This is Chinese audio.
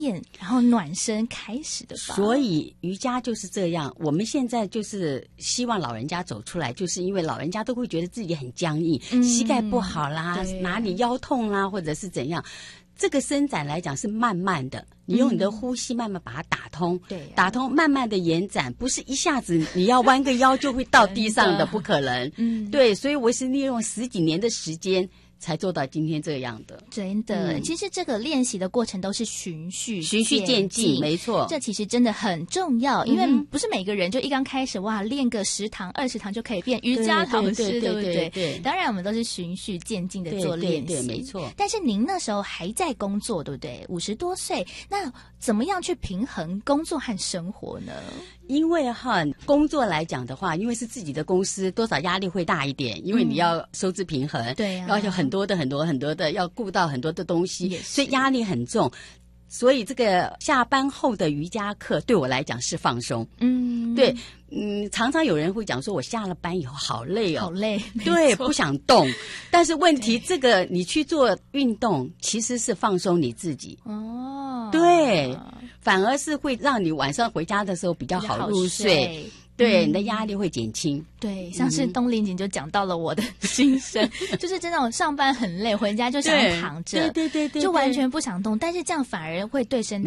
然后暖身开始的吧。 所以瑜伽就是这样，我们现在就是希望老人家走出来，就是因为老人家都会觉得自己很僵硬，膝盖不好啦，哪里腰痛啦，或者是怎样。这个伸展来讲是慢慢的，你用你的呼吸慢慢把它打通， 对， 打通，慢慢的延展，不是一下子你要弯个腰就会到地上的，不可能。对，所以我是利用10几年的时间才做到今天这样的。 真的，其实这个练习的过程都是循序渐进，没错。 这其实真的很重要，因为不是每个人就一刚开始哇练个10堂20堂就可以变瑜伽老师，对不对？对，当然我们都是循序渐进的做练习， 对，没错。 但是您那时候还在工作，对不对？50多岁，那怎么样去平衡工作和生活呢？ 因为工作来讲的话，因为是自己的公司，多少压力会大一点，因为你要收支平衡， 对啊， 要有很多的要顾到很多的东西，所以压力很重。所以这个下班后的瑜伽课对我来讲是放松。对，常常有人会讲说我下了班以后好累哦， 好累， 对，不想动。但是问题这个你去做运动其实是放松你自己哦，对，反而是会让你晚上回家的时候比较好入睡。对，你的压力会减轻。 对，像是东林姐就讲到了我的心声，就是这种上班很累，回家就想躺着， 对， 就完全不想动，但是这样反而会对身体